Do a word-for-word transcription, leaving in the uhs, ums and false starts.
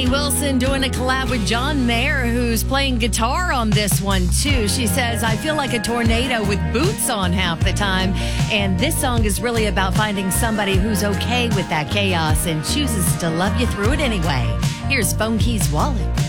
Wilson doing a collab with John Mayer, who's playing guitar on this one, too. She says, I feel like a tornado with boots on half the time. And this song is really about finding somebody who's okay with that chaos and chooses to love you through it anyway. Here's Phone Keys Wallet.